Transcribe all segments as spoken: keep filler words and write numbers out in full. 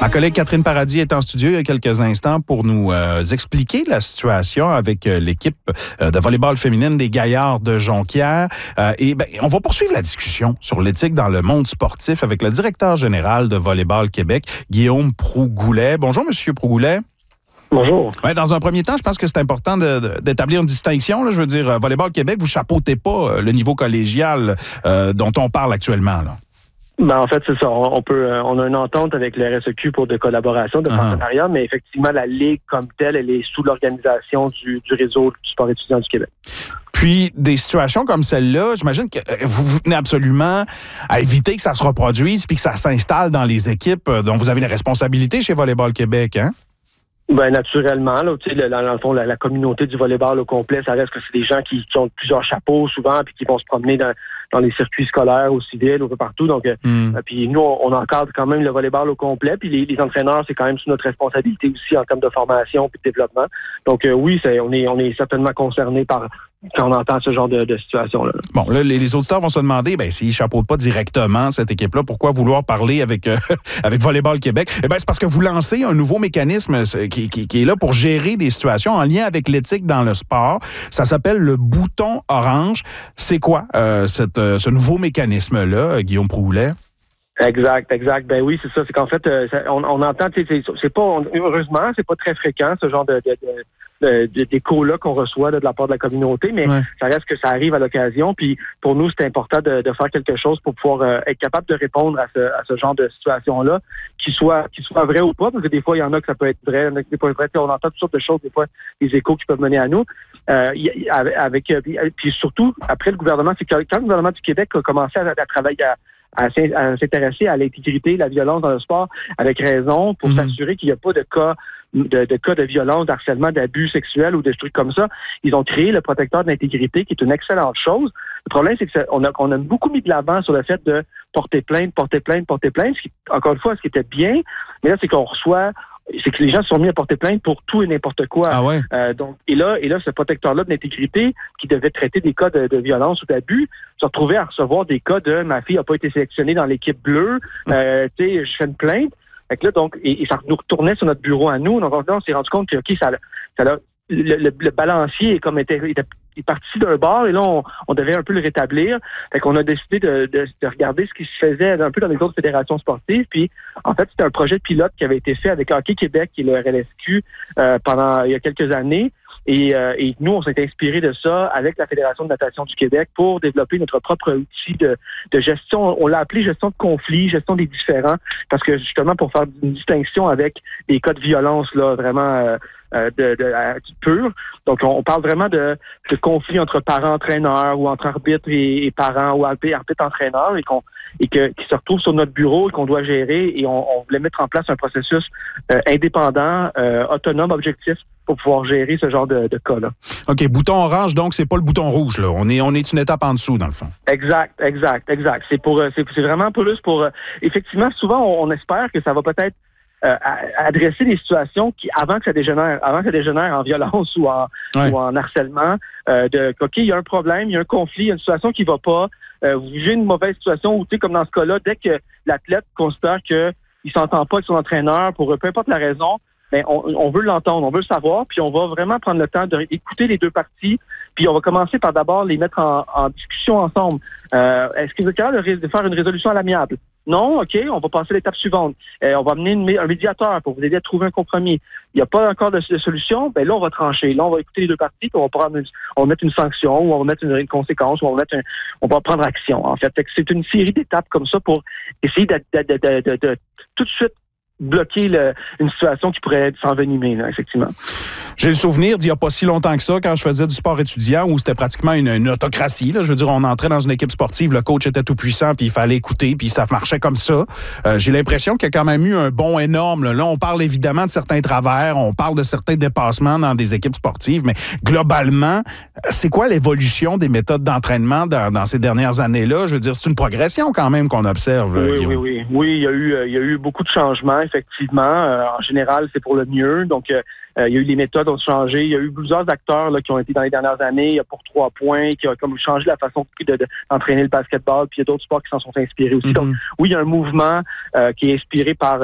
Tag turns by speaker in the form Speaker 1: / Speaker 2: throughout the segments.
Speaker 1: Ma collègue Catherine Paradis est en studio il y a quelques instants pour nous euh, expliquer la situation avec euh, l'équipe euh, de volleyball féminine des Gaillards de Jonquière. Euh, et ben, on va poursuivre la discussion sur l'éthique dans le monde sportif avec le directeur général de Volleyball Québec, Guillaume Proux-Goulet. Bonjour, Monsieur Proux-Goulet.
Speaker 2: Bonjour.
Speaker 1: Ouais, dans un premier temps, je pense que c'est important de, de, d'établir une distinction. Là. Je veux dire, euh, Volleyball Québec, vous chapeautez pas euh, le niveau collégial euh, dont on parle actuellement, là.
Speaker 2: Ben, en fait, c'est ça. On, on peut, on a une entente avec le R S E Q pour de collaboration, de uh-huh. partenariat, mais effectivement, la Ligue comme telle, elle est sous l'organisation du, du réseau du sport étudiant du Québec.
Speaker 1: Puis, des situations comme celle-là, j'imagine que vous vous tenez absolument à éviter que ça se reproduise puis que ça s'installe dans les équipes dont vous avez la responsabilité chez Volleyball Québec, hein?
Speaker 2: Ben naturellement, là, tu sais, le, dans le fond, la, la communauté du volleyball au complet, ça reste que c'est des gens qui, qui ont plusieurs chapeaux souvent, puis qui vont se promener dans, dans les circuits scolaires, au civil, un peu partout. Donc, mm. euh, puis nous, on, on encadre quand même le volleyball au complet, puis les, les entraîneurs, c'est quand même sous notre responsabilité aussi en termes de formation puis de développement. Donc, euh, oui, c'est, on est, on est certainement concernés par quand on entend ce genre de, de situation-là.
Speaker 1: Bon, là, les, les auditeurs vont se demander, ben, s'ils ne chapeautent pas directement cette équipe-là, pourquoi vouloir parler avec, euh, avec Volleyball Québec? Eh bien, c'est parce que vous lancez un nouveau mécanisme qui, qui, qui est là pour gérer des situations en lien avec l'éthique dans le sport. Ça s'appelle le bouton orange. C'est quoi euh, cette, euh, ce nouveau mécanisme-là, Guillaume Proux-Goulet?
Speaker 2: Exact, exact. Ben oui, c'est ça. C'est qu'en fait, euh, ça, on, on entend, c'est, c'est pas, on, heureusement, c'est pas très fréquent, ce genre de, de, de, de d'écho-là qu'on reçoit là, de la part de la communauté, mais ouais. ça reste que ça arrive à l'occasion. Puis pour nous, c'est important de, de faire quelque chose pour pouvoir euh, être capable de répondre à ce, à ce genre de situation-là, qui soit, qui soit vrai ou pas, parce que des fois, il y en a que ça peut être vrai, il y en a que c'est pas vrai. On entend toutes sortes de choses, des fois, des échos qui peuvent mener à nous. Euh, avec, avec puis surtout, après le gouvernement, c'est que quand le gouvernement du Québec a commencé à, à travailler à À, à s'intéresser à l'intégrité, la violence dans le sport, avec raison, pour mmh. s'assurer qu'il n'y a pas de cas de, de cas de violence, d'harcèlement, d'abus sexuels ou de trucs comme ça. Ils ont créé le protecteur de l'intégrité, qui est une excellente chose. Le problème, c'est que ça, on a on a beaucoup mis de l'avant sur le fait de porter plainte, porter plainte, porter plainte. Ce qui, encore une fois, ce qui était bien, mais là, c'est qu'on reçoit. C'est que les gens se sont mis à porter plainte pour tout et n'importe quoi.
Speaker 1: Ah ouais.
Speaker 2: Euh, donc, et là, et là, ce protecteur-là de l'intégrité, qui devait traiter des cas de, de violence ou d'abus, se retrouvait à recevoir des cas de ma fille n'a pas été sélectionnée dans l'équipe bleue. Euh, tu sais, je fais une plainte. Fait que là, donc, et, et ça nous retournait sur notre bureau à nous. Donc, on s'est rendu compte que, ok, ça, ça a, le, le, le balancier est comme était, était est parti d'un bord et là, on, on devait un peu le rétablir. Fait qu'on a décidé de, de, de regarder ce qui se faisait un peu dans les autres fédérations sportives. Puis, en fait, c'était un projet de pilote qui avait été fait avec Hockey Québec et le R L S Q euh, pendant il y a quelques années. Et, euh, et nous, on s'est inspiré de ça avec la Fédération de natation du Québec pour développer notre propre outil de, de gestion. On l'a appelé gestion de conflits, gestion des différends, parce que justement, pour faire une distinction avec des cas de violence, là, vraiment euh, de, de, de pur. Donc, on parle vraiment de, de conflits entre parents-entraîneurs ou entre arbitres et, et parents ou arbitres-entraîneurs et qu'on et que, qui se retrouvent sur notre bureau et qu'on doit gérer. Et on, on voulait mettre en place un processus euh, indépendant, euh, autonome, objectif pour pouvoir gérer ce genre de, de cas-là.
Speaker 1: OK, bouton orange, donc c'est pas le bouton rouge, là. On est, on est une étape en dessous, dans le fond.
Speaker 2: Exact, exact, exact. C'est pour, c'est, c'est vraiment plus pour... Euh, effectivement, souvent, on, on espère que ça va peut-être euh, adresser des situations qui, avant que ça dégénère, avant que ça dégénère en violence ou en, ouais. ou en harcèlement, euh, de OK, il y a un problème, il y a un conflit, il y a une situation qui va pas, euh, vous vivez une mauvaise situation où, tu sais, comme dans ce cas-là, dès que l'athlète considère qu'il ne s'entend pas avec son entraîneur, pour peu importe la raison, ben on, on veut l'entendre, on veut le savoir, puis on va vraiment prendre le temps d'écouter les deux parties, puis on va commencer par d'abord les mettre en, en discussion ensemble. Euh, est-ce que vous êtes capable de faire une résolution à l'amiable? Non? OK, on va passer à l'étape suivante. Euh, on va amener une, un médiateur pour vous aider à trouver un compromis. Il n'y a pas encore de, de solution, ben là, on va trancher. Là, on va écouter les deux parties, puis on va prendre une, on va mettre une sanction, ou on va mettre une, une conséquence, ou on va mettre un, on va prendre action, en fait. Fait que c'est une série d'étapes comme ça pour essayer de, de, de, de, de, de tout de suite bloquer le, une situation qui pourrait s'envenimer, là, effectivement.
Speaker 1: J'ai le souvenir d'il n'y a pas si longtemps que ça, quand je faisais du sport étudiant, où c'était pratiquement une, une autocratie. Là. Je veux dire, on entrait dans une équipe sportive, le coach était tout puissant, puis il fallait écouter, puis ça marchait comme ça. Euh, j'ai l'impression qu'il y a quand même eu un bond énorme. Là. là, on parle évidemment de certains travers, on parle de certains dépassements dans des équipes sportives, mais globalement, c'est quoi l'évolution des méthodes d'entraînement dans, dans ces dernières années-là? Je veux dire, c'est une progression quand même qu'on observe.
Speaker 2: Oui,
Speaker 1: Guillaume.
Speaker 2: oui, oui. Oui, il y a eu, il y a eu beaucoup de changements, effectivement. Euh, en général, c'est pour le mieux. Donc, euh, Euh, il y a eu les méthodes ont changé. Il y a eu plusieurs acteurs là, qui ont été dans les dernières années. Il y a pour trois points qui a comme changé la façon de, de, d'entraîner le basketball. Puis il y a d'autres sports qui s'en sont inspirés aussi. Mm-hmm. Donc oui, il y a un mouvement euh, qui est inspiré par euh,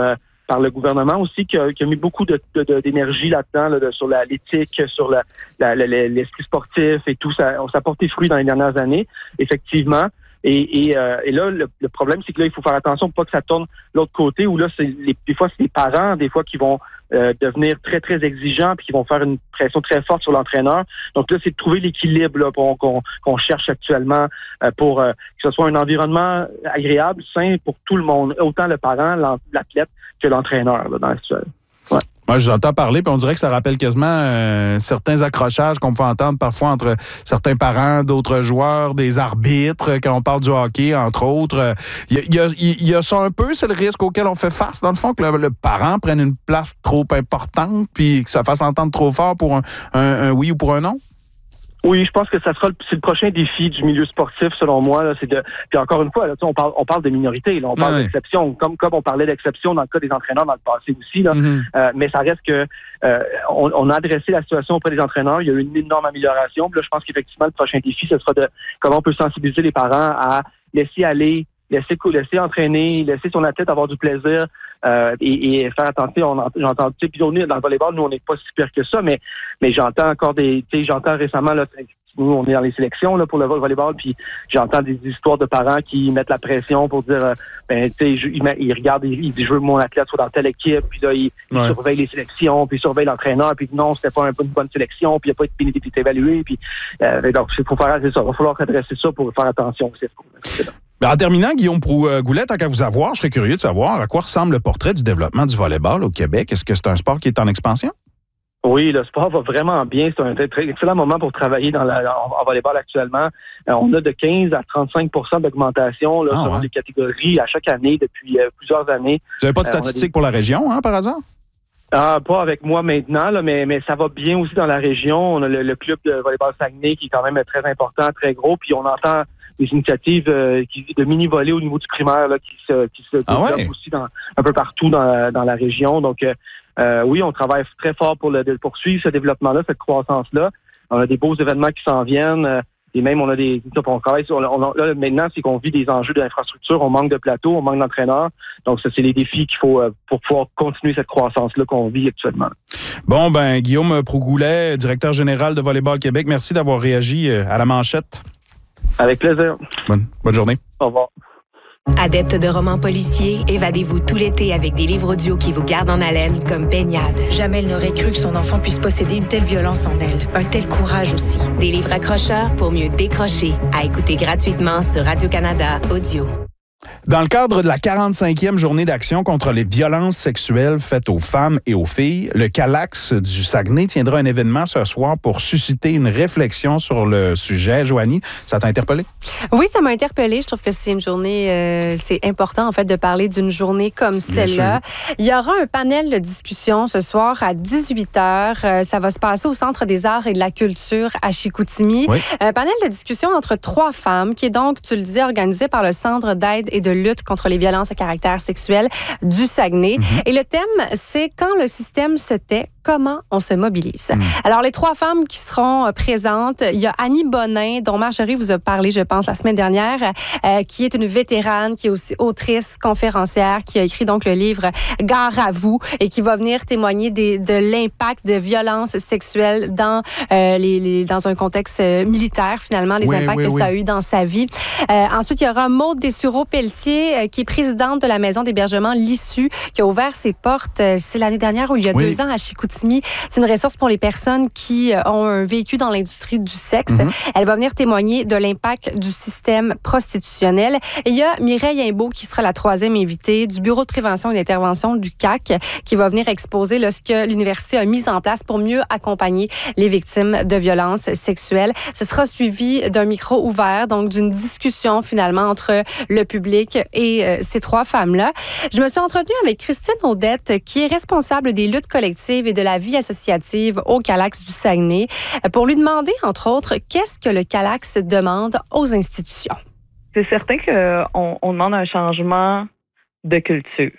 Speaker 2: par le gouvernement aussi, qui a, qui a mis beaucoup de, de, de, d'énergie là-dedans, là, de, sur la, l'éthique, sur la, la, la, l'esprit sportif et tout. Ça, ça a porté fruit dans les dernières années, effectivement. Et, et, euh, et là, le, le problème, c'est que là, il faut faire attention pour pas que ça tourne de l'autre côté, où là, c'est les, des fois, c'est les parents, des fois, qui vont euh, devenir très, très exigeants, puis qui vont faire une pression très forte sur l'entraîneur. Donc là, c'est de trouver l'équilibre là, pour, qu'on, qu'on cherche actuellement euh, pour euh, que ce soit un environnement agréable, sain pour tout le monde, autant le parent, l'athlète que l'entraîneur là, dans la situation. Ouais.
Speaker 1: Moi, je vous entends parler, puis on dirait que ça rappelle quasiment euh, certains accrochages qu'on peut entendre parfois entre certains parents, d'autres joueurs, des arbitres, quand on parle du hockey, entre autres. Il y, y, a, il y a ça un peu, c'est le risque auquel on fait face, dans le fond, que le, le parent prenne une place trop importante, puis que ça fasse entendre trop fort pour un, un, un oui ou pour un non?
Speaker 2: Oui, je pense que ça sera le, c'est le prochain défi du milieu sportif, selon moi. Là, c'est de, puis encore une fois, là, on parle, on parle de minorité, là, on parle ouais. d'exception, comme comme on parlait d'exception dans le cas des entraîneurs dans le passé aussi. Là, mm-hmm. euh, mais ça reste que euh, on, on a adressé la situation auprès des entraîneurs. Il y a eu une énorme amélioration. Puis là, je pense qu'effectivement, le prochain défi, ce sera de comment on peut sensibiliser les parents à laisser aller, laisser laisser entraîner, laisser son athlète avoir du plaisir. Euh, et, et faire attention, on, j'entends, tu sais, puis on est dans le volleyball, nous on n'est pas si pire que ça, mais mais j'entends encore des, tu sais, j'entends récemment là, nous on est dans les sélections là pour le volleyball, puis j'entends des histoires de parents qui mettent la pression pour dire, euh, ben tu sais, ils, ils regardent, ils, ils disent je veux que mon athlète soit dans telle équipe, puis là ils, ouais. ils surveillent les sélections, puis ils surveillent l'entraîneur, puis non c'était pas un, une bonne sélection, puis il n'y a pas été bénéfice évalué, puis euh, donc il faut faire c'est ça, il va falloir adresser ça pour faire attention aussi. C'est
Speaker 1: En terminant, Guillaume Proulx-Goulet, tant qu'à vous avoir, je serais curieux de savoir à quoi ressemble le portrait du développement du volleyball au Québec. Est-ce que c'est un sport qui est en expansion?
Speaker 2: Oui, le sport va vraiment bien. C'est un très excellent moment pour travailler dans la, en, en volleyball actuellement. Euh, on a de quinze à trente-cinq pour cent d'augmentation là, ah, selon ouais. les catégories à chaque année depuis euh, plusieurs années.
Speaker 1: Vous n'avez pas de statistiques euh, des... pour la région, hein, par hasard?
Speaker 2: Ah, pas avec moi maintenant, là, mais, mais ça va bien aussi dans la région. On a le, le club de volleyball Saguenay qui est quand même très important, très gros. Puis on entend des initiatives euh, qui, de mini-volley au niveau du primaire là, qui se, qui se
Speaker 1: ah
Speaker 2: développent
Speaker 1: ouais.
Speaker 2: aussi dans, un peu partout dans, dans la région. Donc, euh, euh, oui, on travaille très fort pour le, de poursuivre ce développement-là, cette croissance-là. On a des beaux événements qui s'en viennent. Euh, et même, on a des... On travaille sur... On a, là, maintenant, c'est qu'on vit des enjeux d'infrastructure. On manque de plateaux, on manque d'entraîneurs. Donc, ça, c'est les défis qu'il faut euh, pour pouvoir continuer cette croissance-là qu'on vit actuellement.
Speaker 1: Bon, ben Guillaume Proulx-Goulet, directeur général de Volleyball Québec, merci d'avoir réagi à la manchette.
Speaker 2: Avec plaisir.
Speaker 1: Bonne, bonne journée.
Speaker 2: Au revoir.
Speaker 3: Adepte de romans policiers, évadez-vous tout l'été avec des livres audio qui vous gardent en haleine comme Baignade.
Speaker 4: Jamais elle n'aurait cru que son enfant puisse posséder une telle violence en elle. Un tel courage aussi.
Speaker 3: Des livres accrocheurs pour mieux décrocher. À écouter gratuitement sur Radio-Canada Audio.
Speaker 1: Dans le cadre de la quarante-cinquième journée d'action contre les violences sexuelles faites aux femmes et aux filles, le Calax du Saguenay tiendra un événement ce soir pour susciter une réflexion sur le sujet. Joanie, ça t'a interpellé?
Speaker 5: Oui, ça m'a interpellée. Je trouve que c'est une journée, euh, c'est important en fait de parler d'une journée comme celle-là. Il y aura un panel de discussion ce soir à dix-huit heures. Euh, ça va se passer au Centre des arts et de la culture à Chicoutimi. Oui. Un panel de discussion entre trois femmes qui est donc, tu le disais, organisé par le Centre d'aide et de lutte contre les violences à caractère sexuel du Saguenay. Mm-hmm. Et le thème, c'est quand le système se tait, comment on se mobilise. Mm. Alors, les trois femmes qui seront présentes, il y a Annie Bonin, dont Marjorie vous a parlé, je pense, la semaine dernière, euh, qui est une vétérane, qui est aussi autrice, conférencière, qui a écrit donc le livre « Gare à vous » et qui va venir témoigner des, de l'impact de violences sexuelles dans, euh, les, les, dans un contexte militaire, finalement, les oui, impacts oui, que oui. ça a eu dans sa vie. Euh, ensuite, il y aura Maude Dessureau-Pelletier, euh, qui est présidente de la maison d'hébergement L'Issue, qui a ouvert ses portes, euh, c'est l'année dernière ou il y a oui. deux ans à Chicoutimi. C'est une ressource pour les personnes qui ont un vécu dans l'industrie du sexe. Mm-hmm. Elle va venir témoigner de l'impact du système prostitutionnel. Et il y a Mireille Imbeau, qui sera la troisième invitée du Bureau de prévention et d'intervention du C A C, qui va venir exposer là, ce que l'université a mis en place pour mieux accompagner les victimes de violences sexuelles. Ce sera suivi d'un micro ouvert, donc d'une discussion finalement entre le public et euh, ces trois femmes-là. Je me suis entretenue avec Christine Audette, qui est responsable des luttes collectives et de la vie associative au Calax du Saguenay, pour lui demander, entre autres, qu'est-ce que le Calax demande aux institutions.
Speaker 6: C'est certain qu'on on demande un changement de culture.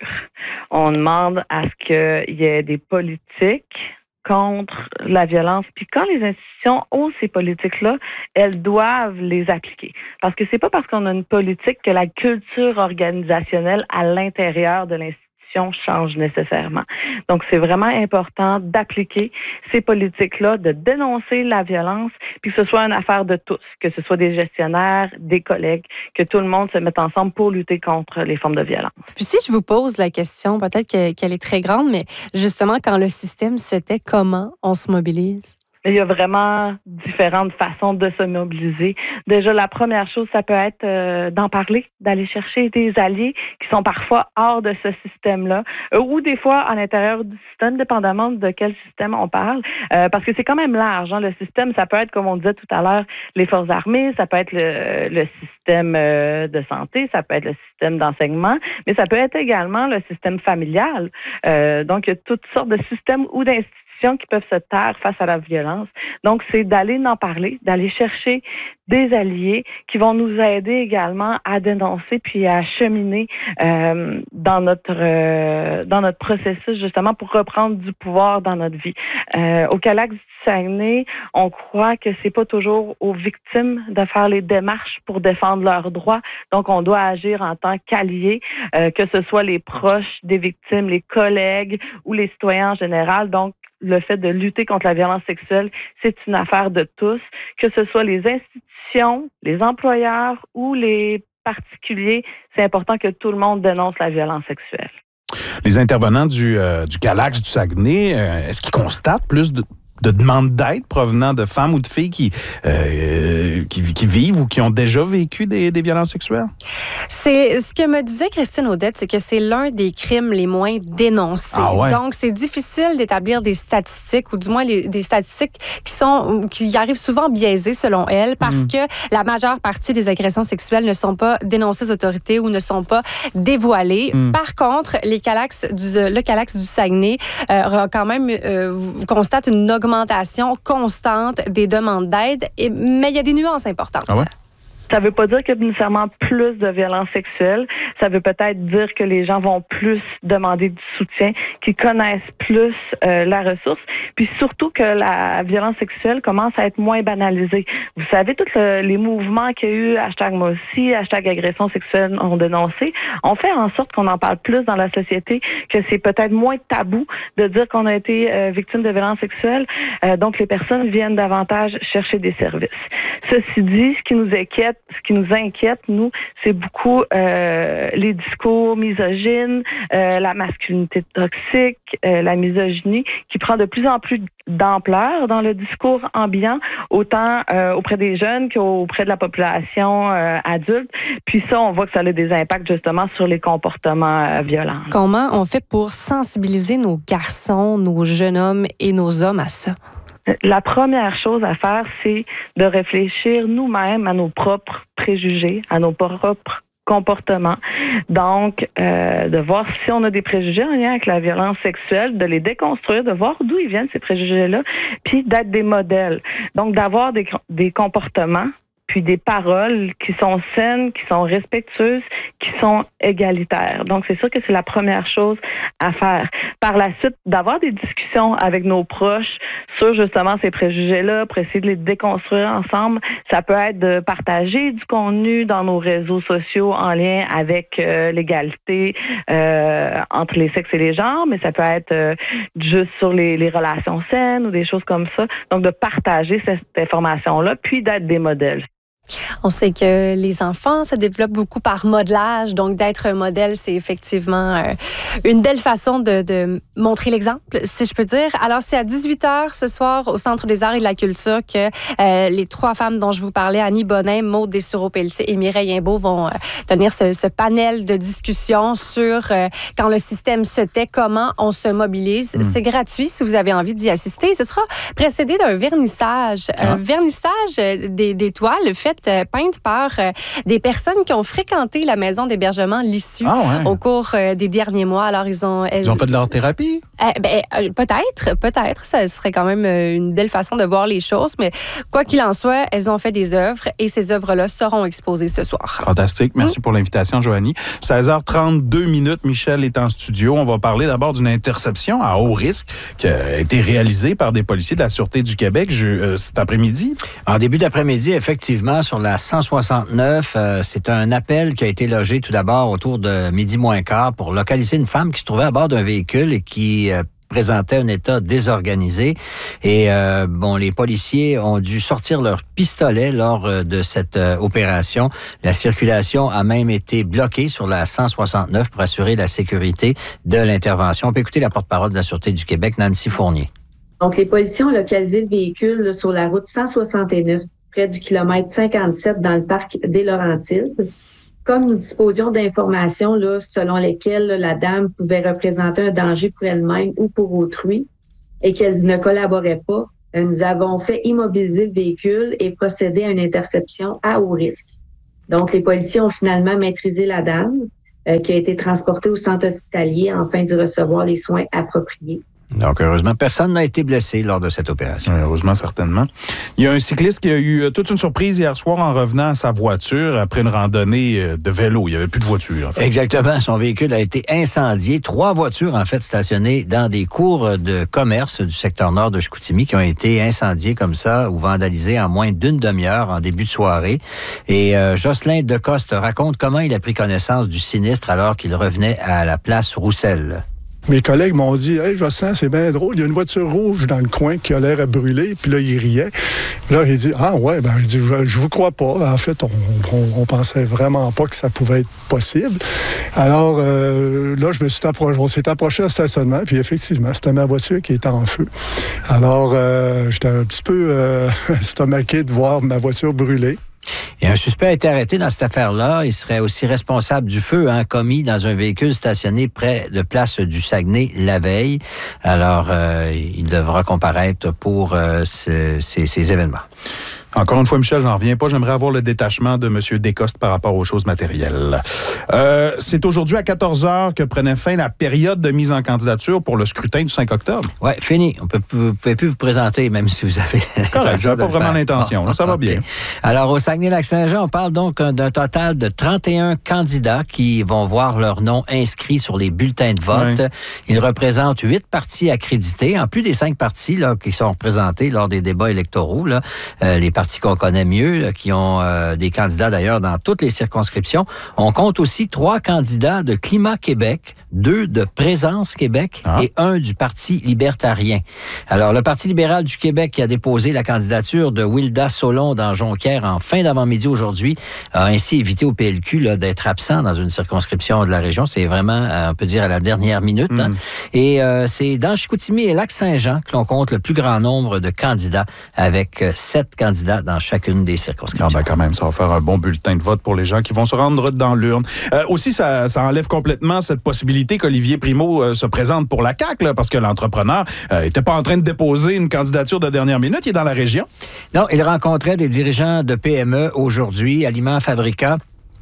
Speaker 6: On demande à ce qu'il y ait des politiques contre la violence. Puis quand les institutions ont ces politiques-là, elles doivent les appliquer. Parce que c'est pas parce qu'on a une politique que la culture organisationnelle à l'intérieur de l'institution institution change nécessairement. Donc, c'est vraiment important d'appliquer ces politiques-là, de dénoncer la violence, puis que ce soit une affaire de tous, que ce soit des gestionnaires, des collègues, que tout le monde se mette ensemble pour lutter contre les formes de violence.
Speaker 5: Puis si je vous pose la question, peut-être que, qu'elle est très grande, mais justement, quand le système se tait, comment on se mobilise?
Speaker 6: Il y a vraiment différentes façons de se mobiliser. Déjà, la première chose, ça peut être euh, d'en parler, d'aller chercher des alliés qui sont parfois hors de ce système-là, euh, ou des fois à l'intérieur du système, dépendamment de quel système on parle, euh, parce que c'est quand même large. Hein, le système, ça peut être, comme on disait tout à l'heure, les forces armées, ça peut être le, le système euh, de santé, ça peut être le système d'enseignement, mais ça peut être également le système familial. Euh, donc, il y a toutes sortes de systèmes ou d'institutions qui peuvent se taire face à la violence. Donc, c'est d'aller en parler, d'aller chercher des alliés qui vont nous aider également à dénoncer puis à cheminer euh, dans notre euh, dans notre processus justement pour reprendre du pouvoir dans notre vie. Euh, au Calax du Saguenay, on croit que c'est pas toujours aux victimes de faire les démarches pour défendre leurs droits. Donc, on doit agir en tant qu'alliés, euh, que ce soit les proches des victimes, les collègues ou les citoyens en général. Donc, le fait de lutter contre la violence sexuelle, c'est une affaire de tous, que ce soit les institutions, les employeurs ou les particuliers. C'est important que tout le monde dénonce la violence sexuelle.
Speaker 1: Les intervenants du, euh, du Calax du Saguenay, euh, est-ce qu'ils constatent plus de, de demandes d'aide provenant de femmes ou de filles qui, euh, qui, qui vivent ou qui ont déjà vécu des, des violences sexuelles?
Speaker 5: C'est ce que me disait Christine Audette, c'est que c'est l'un des crimes les moins dénoncés.
Speaker 1: Ah ouais?
Speaker 5: Donc, c'est difficile d'établir des statistiques, ou du moins les, des statistiques qui sont qui arrivent souvent biaisées, selon elle, parce mmh. que la majeure partie des agressions sexuelles ne sont pas dénoncées aux autorités ou ne sont pas dévoilées. Mmh. Par contre, les Calax du, le Calax du Saguenay euh, quand même euh, constate une augmentation constante des demandes d'aide, et, mais il y a des nuances importantes.
Speaker 1: Ah ouais?
Speaker 6: Ça veut pas dire qu'il y a nécessairement plus de violences sexuelles. Ça veut peut-être dire que les gens vont plus demander du soutien, qu'ils connaissent plus euh, la ressource, puis surtout que la violence sexuelle commence à être moins banalisée. Vous savez, tous le, les mouvements qu'il y a eu, hashtag moi aussi, hashtag agression sexuelle ont dénoncé, on fait en sorte qu'on en parle plus dans la société, que c'est peut-être moins tabou de dire qu'on a été euh, victime de violences sexuelles. Euh, donc, les personnes viennent davantage chercher des services. Ceci dit, ce qui nous inquiète, ce qui nous inquiète, nous, c'est beaucoup euh, les discours misogynes, euh, la masculinité toxique, euh, la misogynie, qui prend de plus en plus d'ampleur dans le discours ambiant, autant euh, auprès des jeunes qu'auprès de la population euh, adulte. Puis ça, on voit que ça a des impacts justement sur les comportements euh, violents.
Speaker 5: Comment on fait pour sensibiliser nos garçons, nos jeunes hommes et nos hommes à ça?
Speaker 6: La première chose à faire, c'est de réfléchir nous-mêmes à nos propres préjugés, à nos propres comportements. Donc, euh, de voir si on a des préjugés en lien avec la violence sexuelle, de les déconstruire, de voir d'où ils viennent ces préjugés-là, puis d'être des modèles. Donc, d'avoir des, des comportements puis des paroles qui sont saines, qui sont respectueuses, qui sont égalitaires. Donc, c'est sûr que c'est la première chose à faire. Par la suite, d'avoir des discussions avec nos proches sur justement ces préjugés-là, pour essayer de les déconstruire ensemble. Ça peut être de partager du contenu dans nos réseaux sociaux en lien avec euh, l'égalité euh, entre les sexes et les genres, mais ça peut être euh, juste sur les, les relations saines ou des choses comme ça. Donc, de partager cette information-là, puis d'être des modèles.
Speaker 5: On sait que les enfants se développent beaucoup par modelage, donc d'être un modèle, c'est effectivement euh, une belle façon de, de montrer l'exemple, si je peux dire. Alors, c'est à dix-huit heures ce soir au Centre des arts et de la culture que euh, les trois femmes dont je vous parlais, Annie Bonin, Maude Dessureau-Pelletier et Mireille Imbeau, vont euh, tenir ce, ce panel de discussion sur euh, quand le système se tait, comment on se mobilise. Mmh. C'est gratuit si vous avez envie d'y assister. Ce sera précédé d'un vernissage. Ah. Un vernissage des, des toiles faites peintes par euh, des personnes qui ont fréquenté la maison d'hébergement L'Issue ah ouais. au cours euh, des derniers mois. Alors, ils ont... Elles,
Speaker 1: ils ont fait de leur thérapie?
Speaker 5: Euh, ben, euh, peut-être, peut-être. Ça serait quand même euh, une belle façon de voir les choses. Mais quoi qu'il en soit, elles ont fait des œuvres et ces œuvres-là seront exposées ce soir.
Speaker 1: Fantastique. Merci mmh. pour l'invitation, Joanie. seize heures trente-deux minutes, Michel est en studio. On va parler d'abord d'une interception à haut risque qui a été réalisée par des policiers de la Sûreté du Québec je, euh, cet après-midi.
Speaker 7: En début d'après-midi, effectivement, événement sur la cent soixante-neuf. Euh, c'est un appel qui a été logé tout d'abord autour de midi moins quart pour localiser une femme qui se trouvait à bord d'un véhicule et qui euh, présentait un état désorganisé. Et euh, bon, les policiers ont dû sortir leurs pistolets lors euh, de cette euh, opération. La circulation a même été bloquée sur la cent soixante-neuf pour assurer la sécurité de l'intervention. On peut écouter la porte-parole de la Sûreté du Québec, Nancy Fournier.
Speaker 8: Donc, les policiers ont localisé le véhicule là, sur la route cent soixante-neuf, près du kilomètre cinquante-sept dans le parc des Laurentides. Comme nous disposions d'informations là, selon lesquelles là, la dame pouvait représenter un danger pour elle-même ou pour autrui et qu'elle ne collaborait pas, euh, nous avons fait immobiliser le véhicule et procéder à une interception à haut risque. Donc, les policiers ont finalement maîtrisé la dame euh, qui a été transportée au centre hospitalier afin d'y recevoir les soins appropriés.
Speaker 7: Donc, heureusement, personne n'a été blessé lors de cette opération.
Speaker 1: Oui, heureusement, certainement. Il y a un cycliste qui a eu toute une surprise hier soir en revenant à sa voiture après une randonnée de vélo. Il n'y avait plus de voiture, en fait.
Speaker 7: Exactement. Son véhicule a été incendié. Trois voitures, en fait, stationnées dans des cours de commerce du secteur nord de Chicoutimi qui ont été incendiées comme ça ou vandalisées en moins d'une demi-heure en début de soirée. Et euh, Jocelyn Decoste raconte comment il a pris connaissance du sinistre alors qu'il revenait à la place Roussel.
Speaker 9: Mes collègues m'ont dit « Hey, Jocelyn, c'est bien drôle, il y a une voiture rouge dans le coin qui a l'air à brûler. » Puis là, il riait. Puis là, il dit « Ah ouais, ben, il dit, je, je vous crois pas. En fait, on, on, on pensait vraiment pas que ça pouvait être possible. » Alors euh, là, je me suis approché, on s'est approché au stationnement, puis effectivement, c'était ma voiture qui était en feu. Alors, euh, j'étais un petit peu euh, estomaqué de voir ma voiture brûler.
Speaker 7: Et un suspect a été arrêté dans cette affaire-là. Il serait aussi responsable du feu hein, commis dans un véhicule stationné près de place du Saguenay la veille. Alors, euh, il devra comparaître pour euh, ce, ces, ces événements.
Speaker 1: Encore une fois, Michel, j'en reviens pas. J'aimerais avoir le détachement de M. Descostes par rapport aux choses matérielles. Euh, c'est aujourd'hui à quatorze heures que prenait fin la période de mise en candidature pour le scrutin du cinq octobre.
Speaker 7: Oui, fini. On peut, vous ne pouvez plus vous présenter, même si vous avez...
Speaker 1: Correct, j'avais pas vraiment l'intention. Bon, ça va okay. bien.
Speaker 7: Alors, au Saguenay-Lac-Saint-Jean, on parle donc d'un total de trente et un candidats qui vont voir leur nom inscrit sur les bulletins de vote. Oui. Ils représentent huit partis accrédités, en plus des cinq partis là, qui sont représentés lors des débats électoraux. Là, euh, les partis qu'on connaît mieux, qui ont euh, des candidats d'ailleurs dans toutes les circonscriptions. On compte aussi trois candidats de Climat Québec, deux de Présence Québec ah. et un du Parti libertarien. Alors, le Parti libéral du Québec qui a déposé la candidature de Wilda Solon dans Jonquière en fin d'avant-midi aujourd'hui a ainsi évité au P L Q là, d'être absent dans une circonscription de la région. C'est vraiment, on peut dire, à la dernière minute. Mm. Hein. Et euh, c'est dans Chicoutimi et Lac-Saint-Jean que l'on compte le plus grand nombre de candidats avec euh, sept candidats dans chacune des circonscriptions.
Speaker 1: Ah ben quand même, ça va faire un bon bulletin de vote pour les gens qui vont se rendre dans l'urne. Euh, aussi, ça, ça enlève complètement cette possibilité qu'Olivier Primo euh, se présente pour la C A Q, là, parce que l'entrepreneur n'était euh, pas en train de déposer une candidature de dernière minute. Il est dans la région.
Speaker 7: Non, il rencontrait des dirigeants de P M E aujourd'hui, Aliments Fabricants.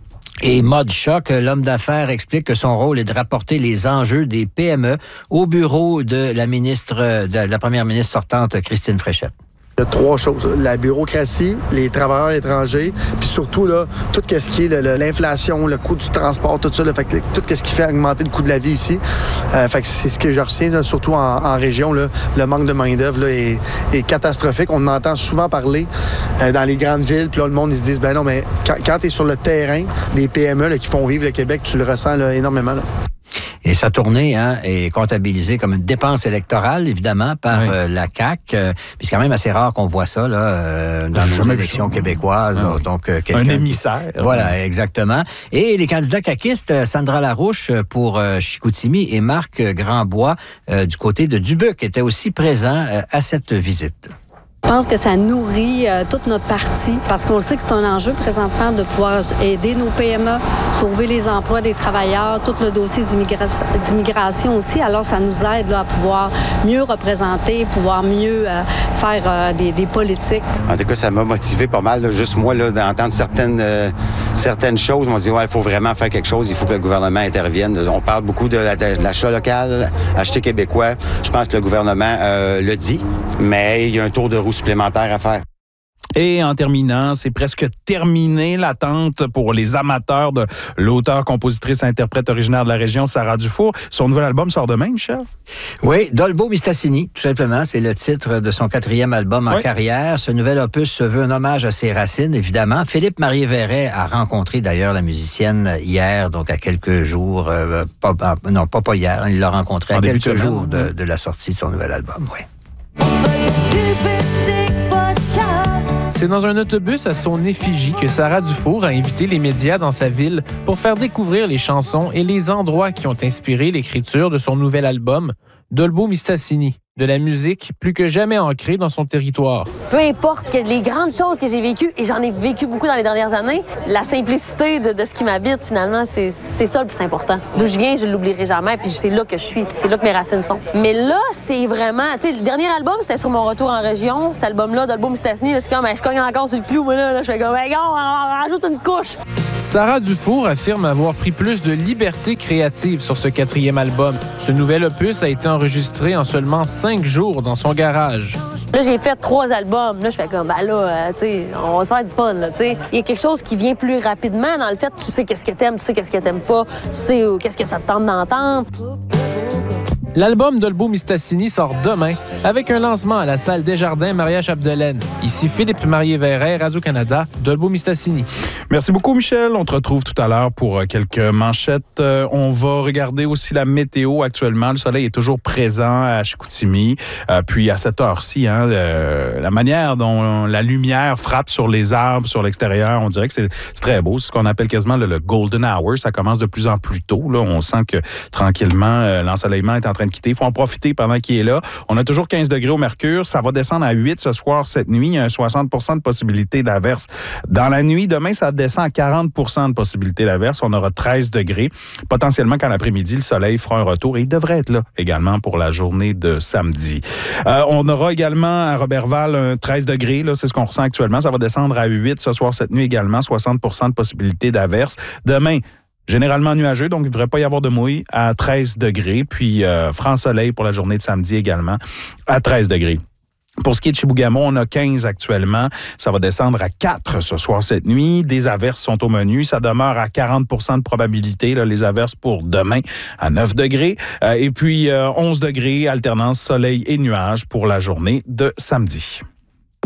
Speaker 7: Et Maud Choc, l'homme d'affaires, explique que son rôle est de rapporter les enjeux des P M E au bureau de la ministre, de la première ministre sortante, Christine Fréchette.
Speaker 10: Il y a trois choses. La bureaucratie, les travailleurs étrangers, puis surtout, là, tout ce qui est le, le, l'inflation, le coût du transport, tout ça, là, fait que, tout ce qui fait augmenter le coût de la vie ici. Euh, fait que c'est ce que je retiens, là, surtout en, en région. Là, le manque de main-d'œuvre là, est, est catastrophique. On en entend souvent parler euh, dans les grandes villes, puis là, le monde, ils se disent, ben non, mais quand, quand tu es sur le terrain des P M E là, qui font vivre le Québec, tu le ressens là, énormément. Là.
Speaker 7: Et sa tournée hein, est comptabilisée comme une dépense électorale, évidemment, par oui. euh, la C A Q. Euh, puis c'est quand même assez rare qu'on voit ça là, euh, dans nos élections québécoises.
Speaker 1: Ah,
Speaker 7: là, donc, euh,
Speaker 1: un émissaire.
Speaker 7: Qui, voilà, exactement. Et les candidats caquistes, Sandra Larouche pour euh, Chicoutimi et Marc Grandbois euh, du côté de Dubuc étaient aussi présents euh, à cette visite.
Speaker 11: Je pense que ça nourrit euh, toute notre partie parce qu'on sait que c'est un enjeu présentement de pouvoir aider nos P M E, sauver les emplois des travailleurs, tout le dossier d'immigra- d'immigration aussi. Alors, ça nous aide là, à pouvoir mieux représenter, pouvoir mieux euh, faire euh, des, des politiques.
Speaker 12: En tout cas, ça m'a motivé pas mal. Là. Juste moi, là, d'entendre certaines, euh, certaines choses, on m'a dit, ouais, il faut vraiment faire quelque chose. Il faut que le gouvernement intervienne. On parle beaucoup de, la, de l'achat local, acheter québécois. Je pense que le gouvernement euh, le dit, mais il y a un tour de roue supplémentaire à faire.
Speaker 1: Et en terminant, c'est presque terminé l'attente pour les amateurs de l'auteur, compositrice, interprète originaire de la région, Sarah Dufour. Son nouvel album sort demain, Michel?
Speaker 7: Oui, Dolbeau Mistassini, tout simplement. C'est le titre de son quatrième album en oui. carrière. Ce nouvel opus se veut un hommage à ses racines, évidemment. Philippe Marié-Verret a rencontré d'ailleurs la musicienne hier, donc à quelques jours, euh, pas, non, pas, pas hier, il l'a rencontré à quelques jours de, de la sortie de son nouvel album, oui.
Speaker 13: C'est dans un autobus à son effigie que Sarah Dufour a invité les médias dans sa ville pour faire découvrir les chansons et les endroits qui ont inspiré l'écriture de son nouvel album, Dolbeau Mistassini. De la musique plus que jamais ancrée dans son territoire.
Speaker 14: Peu importe que les grandes choses que j'ai vécues, et j'en ai vécu beaucoup dans les dernières années, la simplicité de, de ce qui m'habite, finalement, c'est, c'est ça le plus important. D'où je viens, je ne l'oublierai jamais, puis c'est là que je suis, c'est là que mes racines sont. Mais là, c'est vraiment... Tu sais, le dernier album, c'était sur mon retour en région, cet album-là, d'Album Mistassini, c'est comme, ben, je cogne encore sur le clou, mais là, là je fais comme, ben, on, on rajoute une couche.
Speaker 13: Sarah Dufour affirme avoir pris plus de liberté créative sur ce quatrième album. Ce nouvel opus a été enregistré en seulement cinq jours dans son garage.
Speaker 14: Là, j'ai fait trois albums. Là, je fais comme, ben là, euh, tu sais, on va se faire du fun, là, tu sais. Il y a quelque chose qui vient plus rapidement dans le fait, tu sais qu'est-ce que t'aimes, tu sais qu'est-ce que t'aimes pas, tu sais euh, qu'est-ce que ça te tente d'entendre.
Speaker 13: L'album Dolbeau Mistassini sort demain avec un lancement à la salle Desjardins Maria-Chapdelaine. Ici Philippe Marié-Verret, Radio-Canada, Dolbeau Mistassini.
Speaker 1: Merci beaucoup, Michel. On te retrouve tout à l'heure pour quelques manchettes. Euh, on va regarder aussi la météo actuellement. Le soleil est toujours présent à Chicoutimi. Euh, puis à cette heure-ci, hein, euh, la manière dont la lumière frappe sur les arbres, sur l'extérieur, on dirait que c'est, c'est très beau. C'est ce qu'on appelle quasiment le, le golden hour. Ça commence de plus en plus tôt. Là. On sent que tranquillement, euh, l'ensoleillement est en train de quitter. Il faut en profiter pendant qu'il est là. On a toujours quinze degrés au mercure. Ça va descendre à huit ce soir, cette nuit. Il y a un soixante pour cent de possibilité d'averse. Dans la nuit, demain, ça descend à quarante pour cent de possibilité d'averse. On aura treize degrés. Potentiellement, qu'en après-midi, le soleil fera un retour et il devrait être là également pour la journée de samedi. Euh, on aura également à Roberval un treize degrés. Là, c'est ce qu'on ressent actuellement. Ça va descendre à huit ce soir, cette nuit également. soixante pour cent de possibilité d'averse. Demain, généralement nuageux, donc il ne devrait pas y avoir de mouille à treize degrés. Puis, euh, franc soleil pour la journée de samedi également à treize degrés. Pour ce qui est de Chibougamau, on a quinze actuellement. Ça va descendre à quatre ce soir, cette nuit. Des averses sont au menu. Ça demeure à quarante pour cent de probabilité, là, les averses pour demain à neuf degrés. Euh, et puis, euh, onze degrés, alternance soleil et nuages pour la journée de samedi.